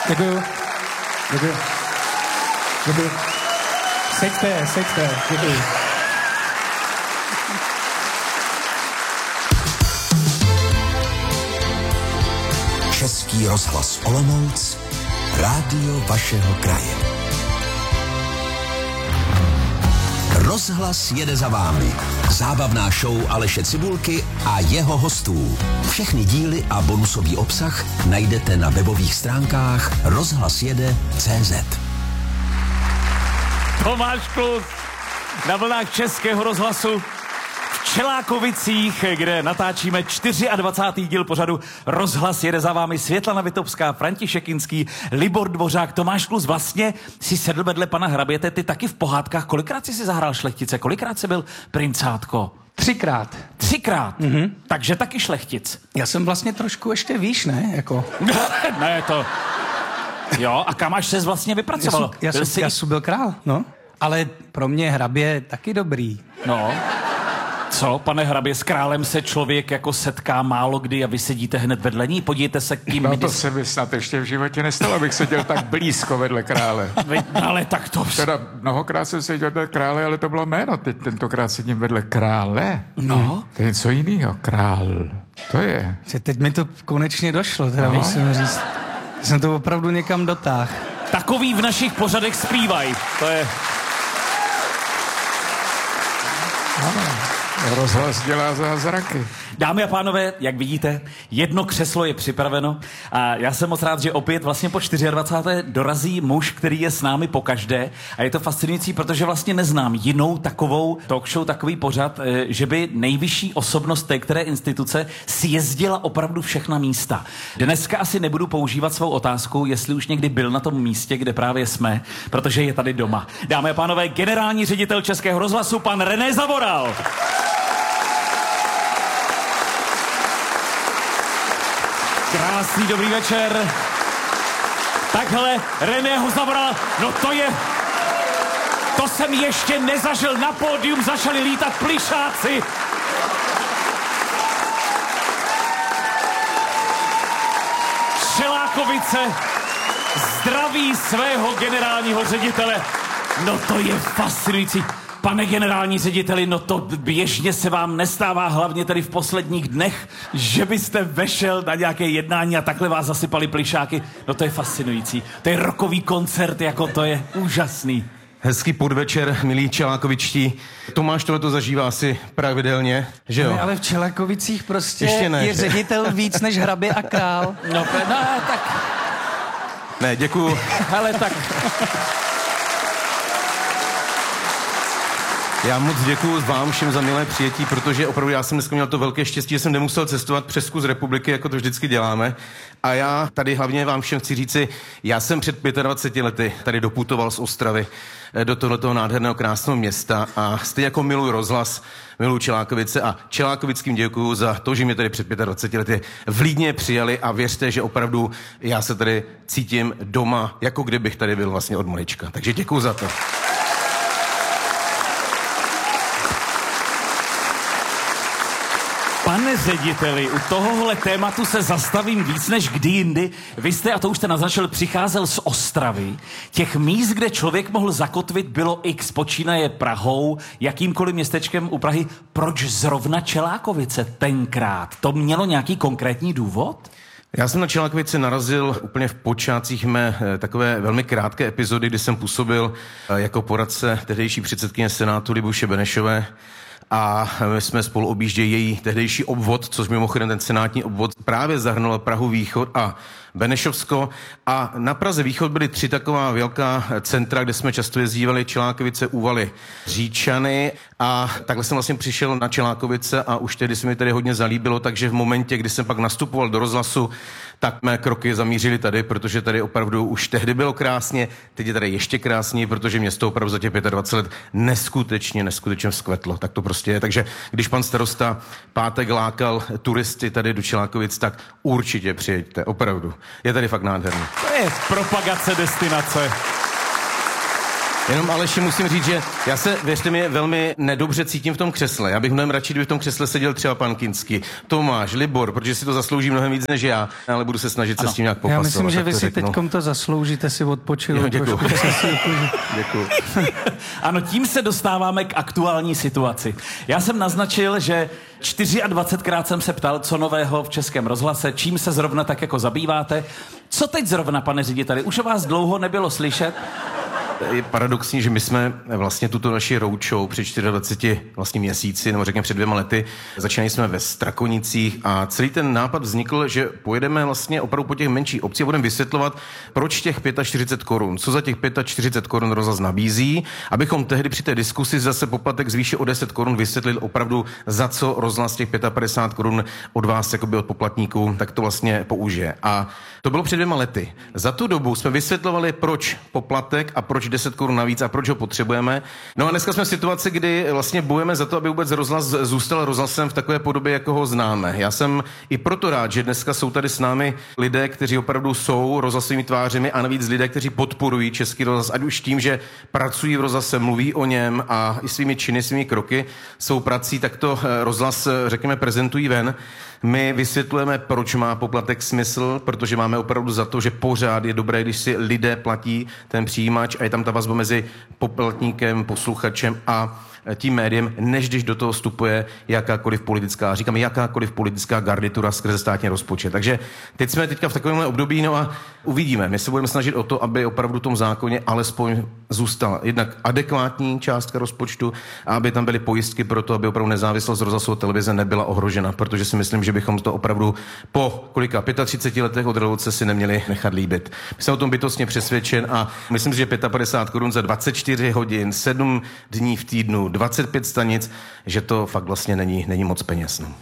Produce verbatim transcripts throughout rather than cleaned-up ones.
Děkuju. Děkuju. Děkuju. Seďte, seďte. Děkuju. Český rozhlas Olomouc, rádio vašeho kraje. Rozhlas jede za vámi. Zábavná show Aleše Cibulky a jeho hostů. Všechny díly a bonusový obsah najdete na webových stránkách rozhlasjede tečka cé zet. Tomáš Klus na vlnách Českého rozhlasu v Čelákovicích, kde natáčíme dvacátý čtvrtý díl pořadu Rozhlas jede za vámi. Světlana Vitobská, František Kinský, Libor Dvořák, Tomáš Klus. Vlastně si sedl vedle pana hraběte, ty taky v pohádkách. Kolikrát jsi si zahrál šlechtice? Kolikrát jsi byl princátko? Třikrát. Třikrát? Mm-hmm. Takže taky šlechtic. Já jsem vlastně trošku ještě výš, ne? Jako... ne, to... Jo, a kam až ses vlastně vypracoval? Já jsem, já jsem, já jsem byl král, no. Ale pro mě hrabě je taky dobrý. No. Co, pane hrabě, s králem se člověk jako setká málo kdy a vy sedíte hned vedle ní? Podívejte se, kým... No to se mi snad ještě v životě nestalo, abych seděl tak blízko vedle krále. Vy, ale tak to... Teda mnohokrát jsem seděl vedle krále, ale to bylo jméno. Teď tentokrát sedím vedle krále. No. To je něco jiného, král. To je. Že teď mi to konečně došlo, teda no. Musím říct. Jsem to opravdu někam dotáhl. Takový v našich pořadech zpívají. To je... Ano. Rozhlas dělá zázraky. Dámy a pánové, jak vidíte, jedno křeslo je připraveno a já jsem moc rád, že opět vlastně po dvacáté čtvrté dorazí muž, který je s námi pokaždé a je to fascinující, protože vlastně neznám jinou takovou talk show, takový pořad, že by nejvyšší osobnost té které instituce sjezdila opravdu všechna místa. Dneska asi nebudu používat svou otázku, jestli už někdy byl na tom místě, kde právě jsme, protože je tady doma. Dámy a pánové, generální ředitel Českého rozhlasu, pan René Zavoral. Krásný dobrý večer. Takhle Reného Zavorala, no to je... To jsem ještě nezažil, na pódium začali lítat plišáci. Čelákovice zdraví svého generálního ředitele. No to je fascinující. Pane generální řediteli, no to běžně se vám nestává, hlavně tedy v posledních dnech, že byste vešel na nějaké jednání a takhle vás zasypali plišáky. No to je fascinující. To je rockový koncert, jako to je úžasný. Hezký podvečer, milí Čelákovičtí. Tomáš tohleto zažívá asi pravidelně, že jo? Ne, ale v Čelákovicích prostě Ještě ne, je že? ředitel víc než hrabě a král. No, no tak... Ne, děkuju. Ale tak... Já moc děkuju vám všem za milé přijetí, protože opravdu já jsem dneska měl to velké štěstí, že jsem nemusel cestovat přes kus republiky, jako to vždycky děláme. A já tady hlavně vám všem chci říci, já jsem před dvaceti pěti lety tady doputoval z Ostravy do tohoto nádherného krásného města a stejně jako miluji rozhlas, miluji Čelákovice a Čelákovickým děkuju za to, že mě tady před dvaceti pěti lety vlídně přijali a věřte, že opravdu já se tady cítím doma, jako kdybych tady byl vlastně od malička. Takže děkuju za to. Pane řediteli, u tohohle tématu se zastavím víc než kdy jindy. Vy jste, a to už jste naznačil, přicházel z Ostravy. Těch míst, kde člověk mohl zakotvit, bylo x. Počínaje Prahou, jakýmkoliv městečkem u Prahy. Proč zrovna Čelákovice tenkrát? To mělo nějaký konkrétní důvod? Já jsem na Čelákovice narazil úplně v počátcích mé takové velmi krátké epizody, kdy jsem působil jako poradce tehdejší předsedkyně Senátu Libuše Benešové. A my jsme spolu objížděli její tehdejší obvod, což mimochodem ten senátní obvod právě zahrnul Prahu východ a Benešovsko. A na Praze východ byly tři taková velká centra, kde jsme často jezdívali: Čelákovice, Úvaly, Říčany. A takhle jsem vlastně přišel na Čelákovice a už tehdy se mi tady hodně zalíbilo, takže v momentě, kdy jsem pak nastupoval do rozhlasu, tak mé kroky zamířily tady, protože tady opravdu už tehdy bylo krásně, teď je tady ještě krásněji, protože město opravdu za těch dvacet pět let neskutečně, neskutečně vzkvetlo. Tak to prostě je. Takže když pan starosta pátek lákal turisty tady do Čelákovic, tak určitě přijeďte, opravdu. Je tady fakt nádherný. To je propagace destinace. Jenom Aleši musím říct, že já se, věřte mi, velmi nedobře cítím v tom křesle. Já bych mnohem radši, kdyby v tom křesle seděl třeba pan Kinský, Tomáš, Libor, protože si to zaslouží mnohem víc než já, ale budu se snažit ano. se s tím nějak popasovat. Já myslím, že vy to si řeknu. teďkom to zasloužíte, si odpočil. Děkuju. Děkuju. Ano, tím se dostáváme k aktuální situaci. Já jsem naznačil, že dvacetčtyřikrát jsem se ptal, co nového v Českém rozhlase, čím se zrovna tak jako zabýváte. Co teď zrovna, pane řediteli? Už o vás dlouho nebylo slyšet. Je paradoxní, že my jsme vlastně tuto naši roadshow před dvaceti čtyřmi vlastně měsíci, nebo řekněme před dvěma lety, začínali jsme ve Strakonicích a celý ten nápad vznikl, že pojedeme vlastně opravdu po těch menších obcích a budeme vysvětlovat, proč těch čtyřicet pět korun, co za těch čtyřicet pět korun rozhlas nabízí, abychom tehdy při té diskusi zase poplatek zvýšil o deset korun vysvětlili opravdu, za co rozhlas těch padesát pět korun od vás, jakoby od poplatníků, tak to vlastně použije. A to bylo před dvěma lety. Za tu dobu jsme vysvětlovali, proč poplatek a proč deset korun navíc a proč ho potřebujeme. No a dneska jsme v situaci, kdy vlastně bojujeme za to, aby vůbec rozhlas zůstal rozhlasem v takové podobě, jako ho známe. Já jsem i proto rád, že dneska jsou tady s námi lidé, kteří opravdu jsou rozhlasovými tvářemi a navíc lidé, kteří podporují český rozhlas, ať už tím, že pracují v rozhlase, mluví o něm a i svými činy, svými kroky svou prací, tak to rozhlas, řekněme, prezentují ven. My vysvětlujeme, proč má poplatek smysl, protože máme opravdu za to, že pořád je dobré, když si lidé platí ten přijímač a je tam ta vazba mezi poplatníkem, posluchačem a tím médiem, než když do toho vstupuje jakákoliv politická, říkám jakákoliv politická garnitura skrze státní rozpočet. Takže teď jsme teďka v takovém období, no a uvidíme. My se budeme snažit o to, aby opravdu v tom zákoně alespoň zůstala jednak adekvátní částka rozpočtu a aby tam byly pojistky pro to, aby opravdu nezávislost rozhlasové televize nebyla ohrožena, protože si myslím, že bychom to opravdu po kolika třiceti pěti letech od revoluce si neměli nechat líbit. Jsem o tom bytostně přesvědčen a myslím si, že padesát pět korun za dvacet čtyři hodin, sedm dní v týdnu, dvacet pět stanic, že to fakt vlastně není, není moc peněz. No.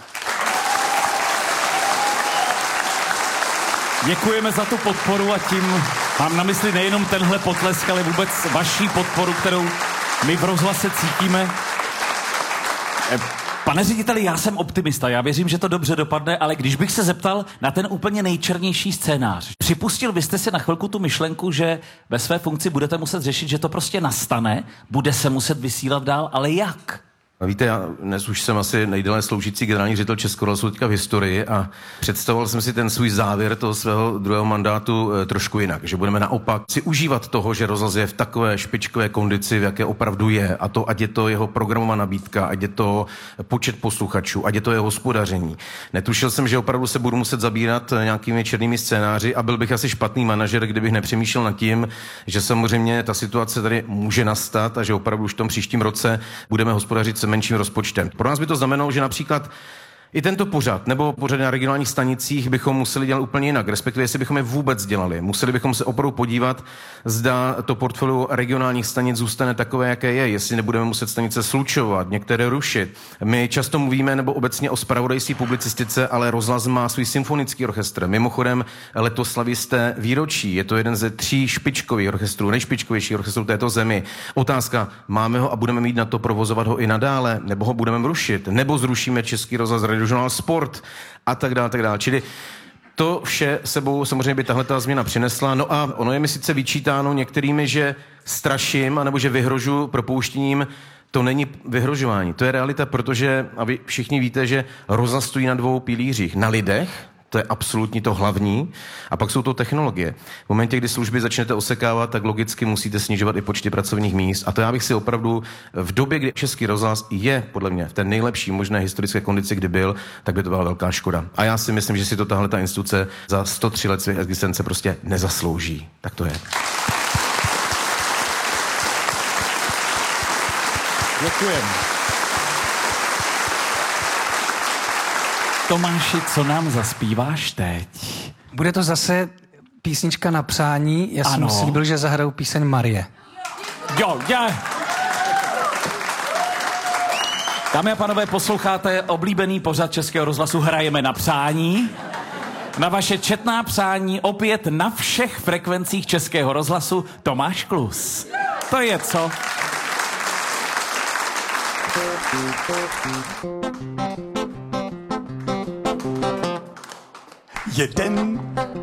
Děkujeme za tu podporu a tím mám na mysli nejenom tenhle potlesk, ale vůbec vaší podporu, kterou my v rozhlase cítíme. Pane řediteli, já jsem optimista, já věřím, že to dobře dopadne, ale když bych se zeptal na ten úplně nejčernější scénář, připustil byste si na chvilku tu myšlenku, že ve své funkci budete muset řešit, že to prostě nastane, bude se muset vysílat dál, ale jak? A víte, já dnes už jsem asi nejdéle sloužící generální ředitel Českého rozhlasu teďka v historii a představoval jsem si ten svůj závěr toho svého druhého mandátu e, trošku jinak, že budeme naopak si užívat toho, že rozhlas je v takové špičkové kondici, v jaké opravdu je, a to ať je to jeho programová nabídka, ať je to počet posluchačů, ať je to jeho hospodaření. Netušil jsem, že opravdu se budu muset zabírat nějakými černými scénáři a byl bych asi špatný manažer, kdybych nepřemýšlel nad tím, že samozřejmě ta situace tady může nastat a že opravdu už v tom příštím roce budeme hospodařit se menším rozpočtem. Pro nás by to znamenalo, že například i tento pořad nebo pořad na regionálních stanicích bychom museli dělat úplně jinak, respektive jestli bychom je vůbec dělali. Museli bychom se opravdu podívat, zda to portfolio regionálních stanic zůstane takové, jaké je, jestli nebudeme muset stanice slučovat, některé rušit. My často mluvíme nebo obecně o zpravodajské publicistice, ale rozhlas má svůj symfonický orchestr. Mimochodem letos slaví jste výročí, je to jeden ze tří špičkových orchestrů, nejšpičkovější orchestrů této zemi. Otázka, máme ho a budeme mít na to provozovat ho i nadále, nebo ho budeme rušit, nebo zrušíme Český rozhlas, Radiožurnál Sport a tak dále, tak dále. Čili to vše sebou samozřejmě by tahle ta změna přinesla. No a ono je mi sice vyčítáno některými, že straším, anebo že vyhrožu propouštěním. To není vyhrožování, to je realita, protože, a vy všichni víte, že rozhlas stojí na dvou pilířích. Na lidech, to je absolutně to hlavní, a pak jsou to technologie. V momentě, kdy služby začnete osekávat, tak logicky musíte snižovat i počty pracovních míst. A to já bych si opravdu v době, kdy Český rozhlas je podle mě v té nejlepší možné historické kondici, kdy byl, tak by to byla velká škoda. A já si myslím, že si to tahle ta instituce za sto tři let své existence prostě nezaslouží. Tak to je. Děkujeme. Tomáši, co nám zaspíváš teď? Bude to zase písnička na přání. Já jsem slíbil, že zahraju píseň Marie. Jo, já. Dámy a pánové, posloucháte oblíbený pořad Českého rozhlasu Hrajeme na přání. Na vaše četná přání opět na všech frekvencích Českého rozhlasu Tomáš Klus. To je co? Jeden